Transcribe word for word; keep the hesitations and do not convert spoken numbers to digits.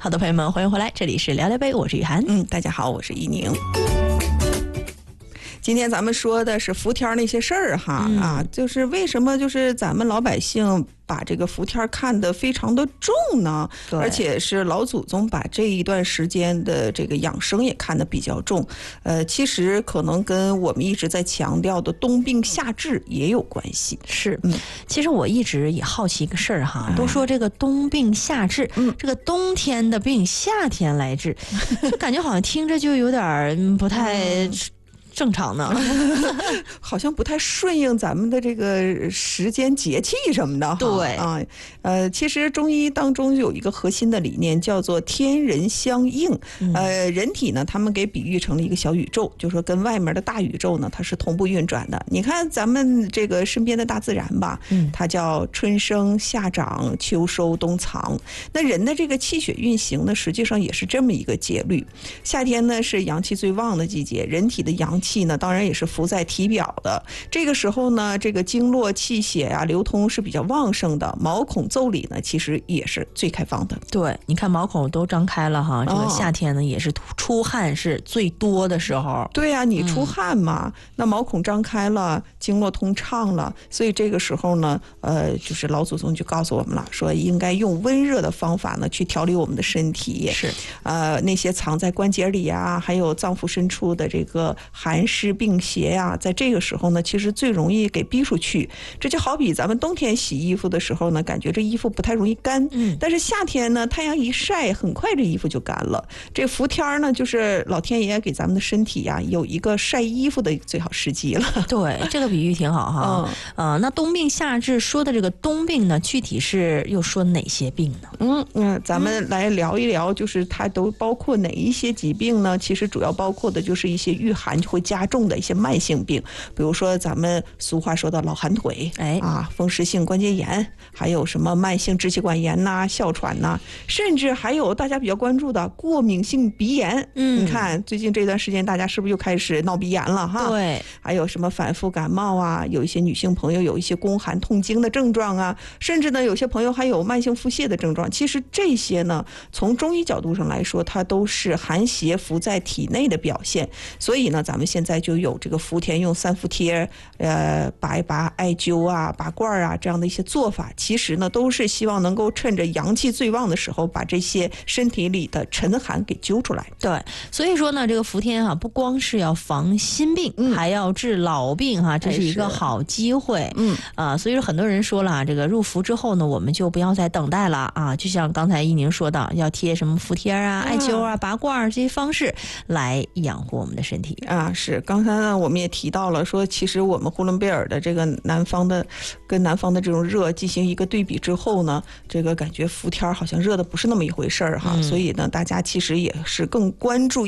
好的，朋友们，欢迎回来，这里是聊聊杯，我是雨涵。 嗯，大家好，我是依宁。今天咱们说的是伏天那些事儿哈、嗯、啊，就是为什么就是咱们老百姓把这个伏天看得非常的重呢？而且是老祖宗把这一段时间的这个养生也看得比较重。呃，其实可能跟我们一直在强调的冬病夏治也有关系。 是，嗯，其实我一直也好奇一个事儿哈，都说这个冬病夏治，嗯，这个冬天的病夏天来治，就感觉好像听着就有点不太。嗯正常呢好像不太顺应咱们的这个时间节气什么的。 对啊，呃，其实中医当中有一个核心的理念叫做天人相应。嗯、呃，人体呢，他们给比喻成了一个小宇宙，就说跟外面的大宇宙呢，它是同步运转的。你看咱们这个身边的大自然吧，嗯，它叫春生夏长秋收冬藏。那人的这个气血运行呢，实际上也是这么一个节律。夏天呢是阳气最旺的季节，人体的阳气呢，当然也是浮在体表的。这个时候呢，这个经络气血啊流通是比较旺盛的，毛孔腠理呢其实也是最开放的。 对，你看毛孔都张开了哈，这个夏天呢也是出汗是最多的时候。 对呀、啊，你出汗嘛、嗯，那毛孔张开了，经络通畅了，所以这个时候呢，呃，就是老祖宗就告诉我们了，说应该用温热的方法呢去调理我们的身体。 是， 呃，那些藏在关节里啊，还有脏腑深处的这个寒湿病邪呀、啊，在这个时候呢，其实最容易给逼出去。这就好比咱们冬天洗衣服的时候呢，感觉这衣服不太容易干，嗯，但是夏天呢，太阳一晒，很快这衣服就干了。这伏天呢，就是老天爷给咱们的身体呀、啊、有一个晒衣服的最好时机了。 对，这个比喻挺好哈。嗯、呃，那冬病夏治说的这个冬病呢，具体是又说哪些病呢？ 嗯嗯，咱们来聊一聊，就是它都包括哪一些疾病呢？其实主要包括的就是一些御寒会加重的一些慢性病，比如说咱们俗话说的老寒腿，哎啊，风湿性关节炎，还有什么慢性支气管炎呐、啊、哮喘呐、啊，甚至还有大家比较关注的过敏性鼻炎。嗯，你看最近这段时间大家是不是又开始闹鼻炎了哈？ 对， 还有什么反复感冒啊，有一些女性朋友有一些宫寒痛经的症状啊，甚至呢有些朋友还有慢性腹泻的症状。其实这些呢，从中医角度上来说，它都是寒邪伏在体内的表现。所以呢，咱们现在就有这个伏天用三伏贴，呃，拔一拔、艾灸啊、拔罐啊这样的一些做法，其实呢都是希望能够趁着阳气最旺的时候，把这些身体里的沉寒给揪出来。 对，所以说呢，这个伏天啊，不光是要防新病，嗯、还要治老病哈、啊，这是一个好机会。嗯啊，所以说很多人说了，这个入伏之后呢，我们就不要再等待了啊，就像刚才依宁说的，要贴什么伏贴啊、艾灸啊、拔罐啊这些方式来养护我们的身体啊。是，刚才呢我们也提到了，说其实我们呼伦贝尔的这个南方的跟南方的这种热进行一个对比之后呢，这个感觉伏天好像热的不是那么一回事儿哈、嗯，所以呢大家其实也是更关注